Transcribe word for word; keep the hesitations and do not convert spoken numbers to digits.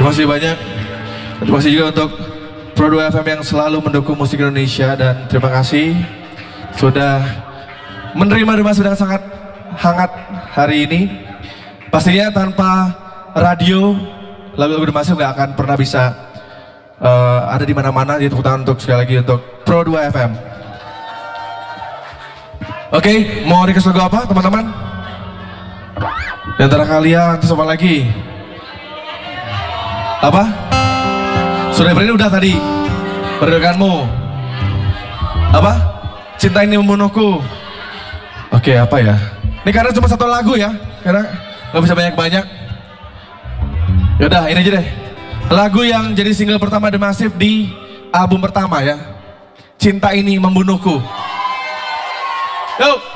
Terima kasih banyak. Terima kasih juga untuk Pro dua F M yang selalu mendukung musik Indonesia, dan terima kasih sudah menerima Demas dengan sangat hangat hari ini. Pastinya tanpa radio, lagu-lagu Demas nggak akan pernah bisa uh, ada di mana-mana. Jadi tepuk tangan untuk sekali lagi untuk Pro dua F M. Oke, okay, mau request lagu apa teman-teman? Di antara kalian, terus apa lagi? Apa? Sudah beri udah tadi. Berdekatmu. Apa? Cinta ini membunuhku. Oke, okay, apa ya? Ini karena cuma satu lagu ya, karena nggak bisa banyak-banyak. Yaudah, ini aja deh. Lagu yang jadi single pertama The Massive di album pertama ya. Cinta ini membunuhku. Yuk.